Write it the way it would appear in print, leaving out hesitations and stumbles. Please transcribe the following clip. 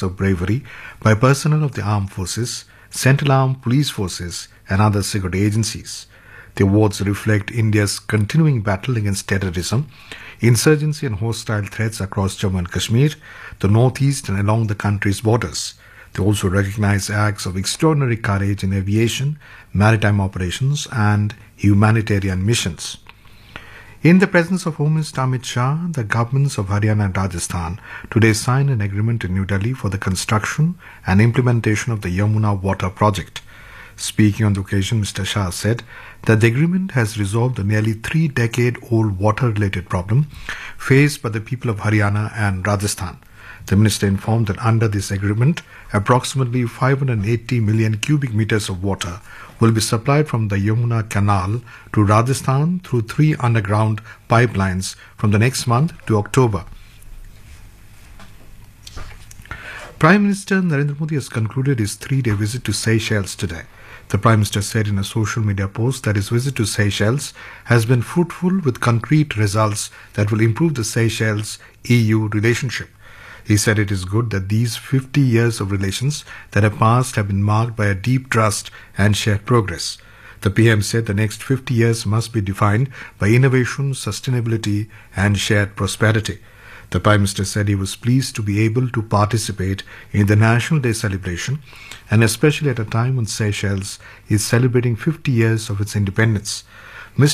of bravery by personnel of the armed forces, Central Armed Police Forces and other security agencies. The awards reflect India's continuing battle against terrorism, insurgency and hostile threats across Jammu and Kashmir, the northeast and along the country's borders. They also recognize acts of extraordinary courage in aviation, maritime operations and humanitarian missions. In the presence of Home Minister Amit Shah, the governments of Haryana and Rajasthan today signed an agreement in New Delhi for the construction and implementation of the Yamuna Water Project. Speaking on the occasion, Mr. Shah said that the agreement has resolved the nearly 3-decade-old water-related problem faced by the people of Haryana and Rajasthan. The minister informed that under this agreement, approximately 580 million cubic meters of water will be supplied from the Yamuna Canal to Rajasthan through 3 underground pipelines from the next month to October. Prime Minister Narendra Modi has concluded his 3-day visit to Seychelles today. The Prime Minister said in a social media post that his visit to Seychelles has been fruitful with concrete results that will improve the Seychelles-EU relationship. He said it is good that these 50 years of relations that have passed have been marked by a deep trust and shared progress. The PM said the next 50 years must be defined by innovation, sustainability and shared prosperity. The Prime Minister said he was pleased to be able to participate in the National Day celebration, and especially at a time when Seychelles is celebrating 50 years of its independence.